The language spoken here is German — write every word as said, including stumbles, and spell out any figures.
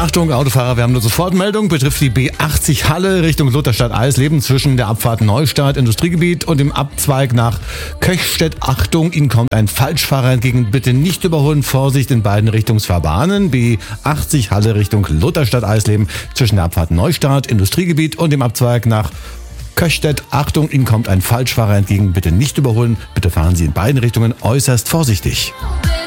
Achtung, Autofahrer, wir haben eine Sofortmeldung, betrifft die B achtzig Halle Richtung Lutherstadt-Eisleben zwischen der Abfahrt Neustadt Industriegebiet und dem Abzweig nach Köchstedt. Achtung, Ihnen kommt ein Falschfahrer entgegen, bitte nicht überholen, Vorsicht in beiden Richtungsfahrbahnen. B achtzig Halle Richtung Lutherstadt-Eisleben zwischen der Abfahrt Neustadt Industriegebiet und dem Abzweig nach Köchstedt. Achtung, Ihnen kommt ein Falschfahrer entgegen, bitte nicht überholen, bitte fahren Sie in beiden Richtungen äußerst vorsichtig.